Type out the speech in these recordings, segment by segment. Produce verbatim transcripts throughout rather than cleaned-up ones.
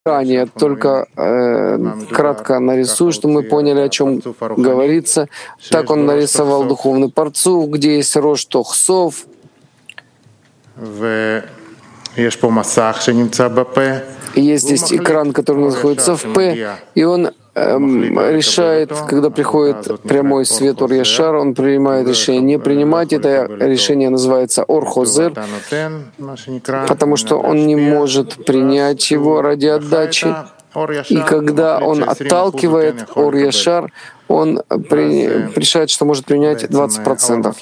ранее, только э, кратко нарисую, чтобы мы поняли, о чем говорится. Так он нарисовал духовный парцуф, где есть рош тохсов. Есть здесь экран, который находится в П, и он эм, решает, когда приходит прямой свет Ор-Яшар, он принимает решение не принимать. Это решение называется Ор-Хозер, потому что он не может принять его ради отдачи. И когда он отталкивает Ор-Яшар, он при, решает, что может принять двадцать процентов.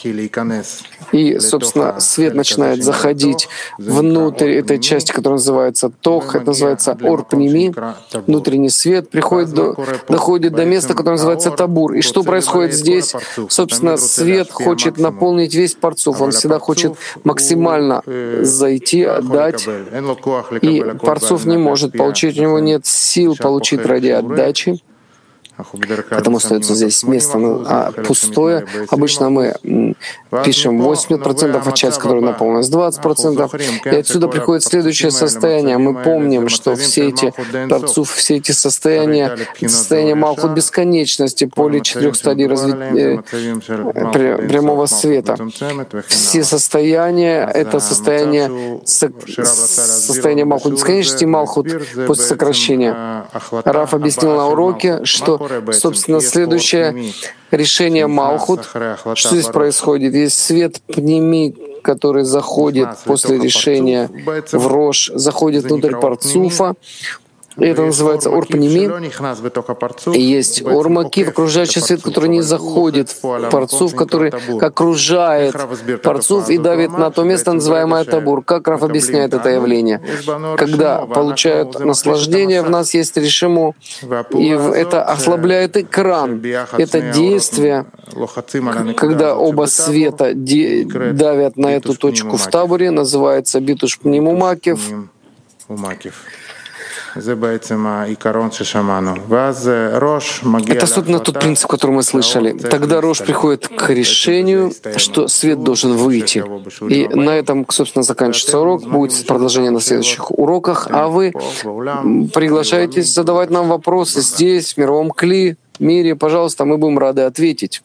И, собственно, свет начинает заходить внутрь этой части, которая называется Тох, это называется Ор-Пними, внутренний свет, приходит до, доходит до места, которое называется Табур. И что происходит здесь? Собственно, свет хочет наполнить весь парцуф, он всегда хочет максимально зайти, отдать, и парцуф не может получить, у него нет сил получить ради отдачи. Поэтому остается здесь место а пустое. Обычно мы пишем восемьдесят процентов, а часть, которая наполнилась, двадцать процентов. И отсюда приходит следующее состояние. Мы помним, что все эти парцуф, все эти состояния, состояние Малхут бесконечности, поле четырех стадий развития прямого света. Все состояния — это состояние, состояние Малхут бесконечности и Малхут после сокращения. Раф объяснил на уроке, что собственно, следующее решение Малхут. Что здесь происходит? Есть свет Пними, который заходит после решения в Рош, заходит внутрь парцуфа. И это называется Ор-Пними. И есть Ор-Макив, окружающий свет, который не заходит в парцуф, который окружает парцуф и давит на то место, называемое Табур. Как Раф объясняет это явление? Когда получают наслаждение, в нас есть решиму, и это ослабляет экран. Это действие, когда оба света давят на эту точку в табуре, называется Битуш Пниму Макив. Это, собственно, тот принцип, который мы слышали. Тогда Рош приходит к решению, что свет должен выйти. И на этом, собственно, заканчивается урок. Будет продолжение на следующих уроках. А вы приглашаетесь задавать нам вопросы здесь, в мировом Кли, мире. Пожалуйста, мы будем рады ответить.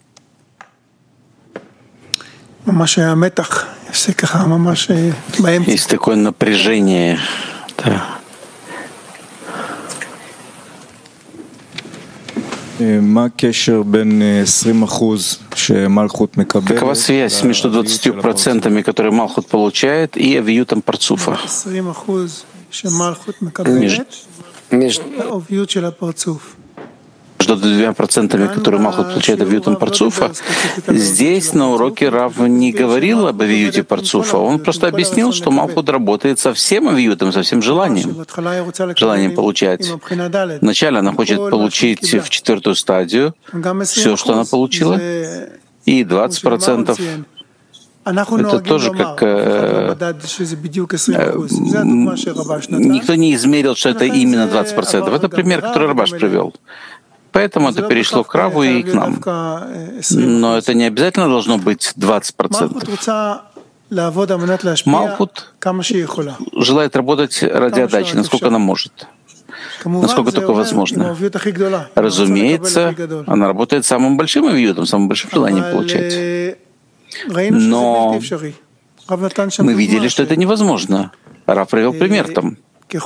Есть такое напряжение. Да. Какова связь между двадцатью процентами, которые Малхут получает, и авиютом парцуфа? Между, между двумя процентами, которые Малхут получает авиютом парцуфа, здесь на уроке Рав не говорил об авиюте парцуфа, он просто объяснил, что Малхут работает со всем авиютом, со всем желанием. Желанием получать. Вначале она хочет получить в четвертую стадию все, что она получила, и двадцать процентов. Это тоже как... Э, э, никто не измерил, что это именно двадцать процентов. Это пример, который Рабаш привел. Поэтому это перешло к Раву и к нам. Но это не обязательно должно быть двадцать процентов. Малхут желает работать ради отдачи, насколько она может, насколько только возможно. Разумеется, она работает самым большим авиютом, самым большим желанием получать. Но мы видели, что это невозможно. Рав привел пример там,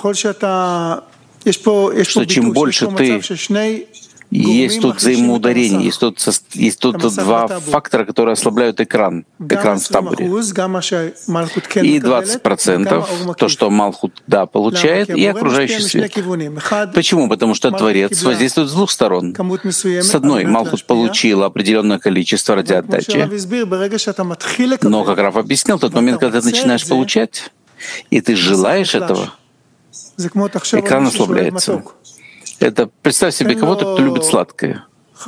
что чем больше ты... Есть тут взаимоударение, есть тут, есть тут два фактора, которые ослабляют экран, экран в табуре. И двадцать процентов то, что Малхут да получает, и окружающий свет. Почему? Потому что Творец воздействует с двух сторон. С одной, Малхут получил определенное количество ради отдачи, но, как Рав объяснил, в тот момент, когда ты начинаешь получать, и ты желаешь этого, экран ослабляется. Это представь себе кого-то, кто любит сладкое.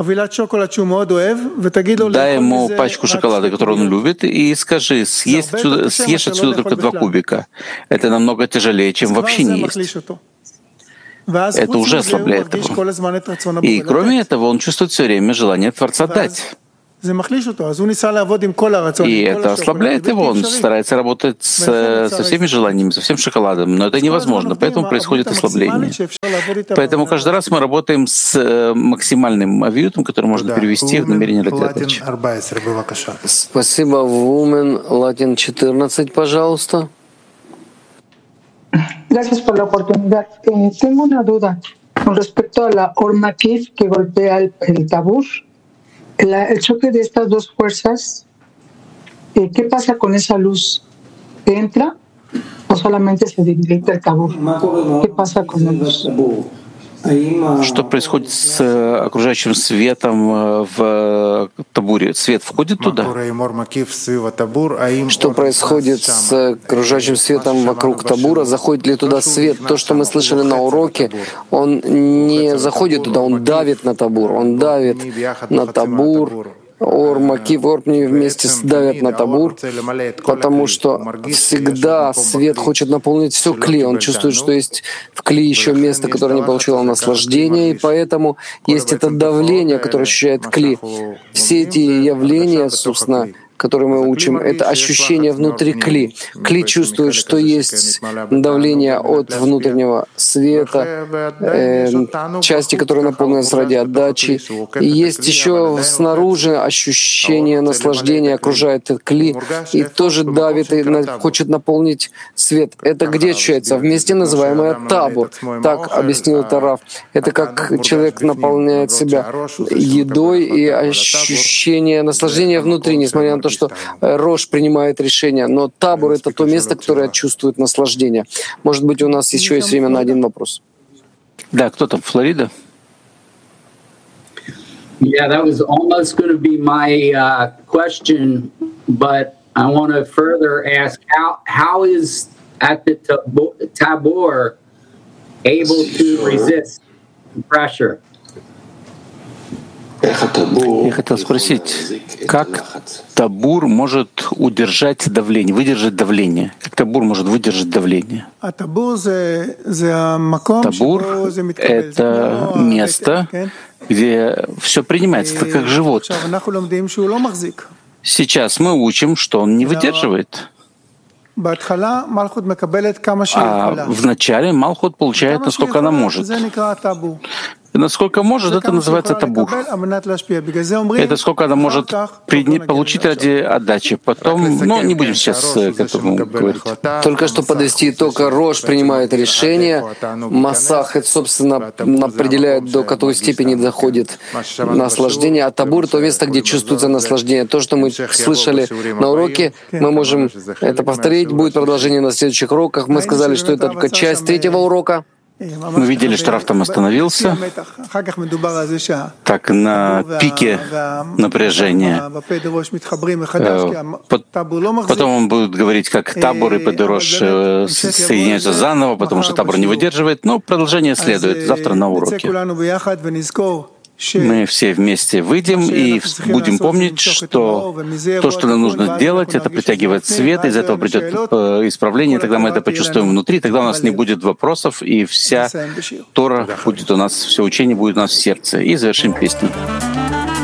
Дай ему пачку шоколада, которую он любит, и скажи, съесть отсюда, съешь отсюда только два кубика. Это намного тяжелее, чем вообще не есть. Это уже ослабляет его. И кроме этого, он чувствует все время желание Творца дать. И это ослабляет его, он старается работать с, со всеми желаниями, со всем шоколадом, но это невозможно, поэтому происходит ослабление. Поэтому каждый раз мы работаем с максимальным авиютом, который можно перевести в намерение ради отдачи. Спасибо. Вумен, Латин четырнадцать, пожалуйста. Gracias por la oportunidad. Eh, tengo una duda con respecto a la Ormakif que golpea el, el tabur. La, el choque de estas dos fuerzas, eh, ¿qué pasa con esa luz? ¿Entra o solamente se debilita el tabur? ¿Qué pasa con la luz? Что происходит с окружающим светом в табуре? Свет входит туда? Что происходит с окружающим светом вокруг табура? Заходит ли туда свет? То, что мы слышали на уроке, он не заходит туда, он давит на табур, он давит на табур. Ор, Макив, Орпни вместе давят на табур, потому что всегда свет хочет наполнить все кли. Он чувствует, что есть в кли еще место, которое не получило наслаждения, и поэтому есть это давление, которое ощущает кли. Все эти явления, собственно, которые мы учим, это ощущение внутри кли. Кли чувствует, что есть давление от внутреннего света, э, части, которые наполнены ради отдачи. И есть еще снаружи ощущение наслаждения, окружает кли, и тоже давит и хочет наполнить свет. Это где ощущается? В месте, называемое табур. Так объяснил Тараф. Это как человек наполняет себя едой и ощущение наслаждения внутри, несмотря на то, что Рош принимает решение, но табур — это то место, которое чувствует наслаждение. Может быть, у нас еще есть время на один вопрос. Да, кто там? Флорида? Yeah, that was almost going to be my uh, question, but I want to further ask: how how is at the tabor able to resist pressure? Я хотел спросить, как табур может удержать давление, выдержать давление? Как табур может выдержать давление? Табур — это место, где все принимается, это как живот. Сейчас мы учим, что он не выдерживает. А вначале Малхут получает, насколько она может. Насколько может, это называется табур. Это сколько она может получить ради отдачи. Потом, но не будем сейчас к этому говорить. Только что подвести итог. Рош принимает решение. Масах, это, собственно, определяет, до какой степени доходит наслаждение. А табур — то место, где чувствуется наслаждение. То, что мы слышали на уроке, мы можем это повторить. Будет продолжение на следующих уроках. Мы сказали, что это только часть третьего урока. Мы видели, что Раф там остановился, так на пике напряжения. Потом он будет говорить, как табор и Педерош соединяются заново, потому что табор не выдерживает. Но продолжение следует завтра на уроке. Мы все вместе выйдем и будем помнить, что то, что нам нужно делать, это притягивать свет, из этого придет исправление, тогда мы это почувствуем внутри, тогда у нас не будет вопросов, и вся Тора будет у нас, все учение будет у нас в сердце. И завершим песню.